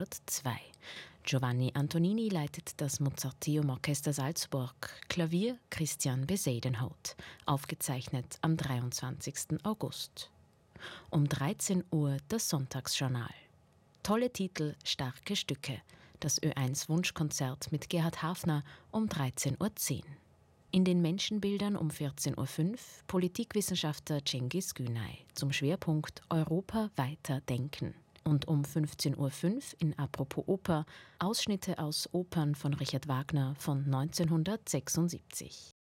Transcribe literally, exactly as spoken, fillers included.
zwei. Giovanni Antonini leitet das Mozarteum Orchester Salzburg, Klavier Christian Besadenhout, aufgezeichnet am dreiundzwanzigsten August. Um dreizehn Uhr das Sonntagsjournal. Tolle Titel, starke Stücke. Das Ö eins Wunschkonzert mit Gerhard Hafner um dreizehn Uhr zehn. In den Menschenbildern um vierzehn Uhr fünf Politikwissenschaftler Cengiz Günay zum Schwerpunkt Europa weiter denken. Und um fünfzehn Uhr fünf in Apropos Oper Ausschnitte aus Opern von Richard Wagner von neunzehnhundertsechsundsiebzig.